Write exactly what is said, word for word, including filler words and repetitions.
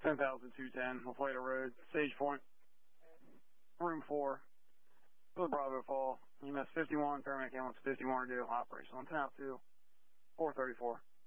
ten thousand two ten, Lafayette Road, Sage Point, room four, for the Bravo Fall. E M S fifty-one, paramedic ambulance fifty-one, radio operational. ten out two, four thirty-four.